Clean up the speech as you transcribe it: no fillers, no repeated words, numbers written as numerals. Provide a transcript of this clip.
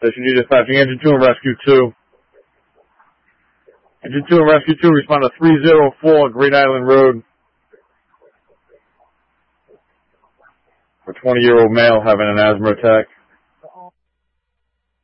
Station D dispatching Engine 2 and Rescue 2. Engine 2 and Rescue 2 respond to 304 Great Island Road. For 20-year-old male having an asthma attack.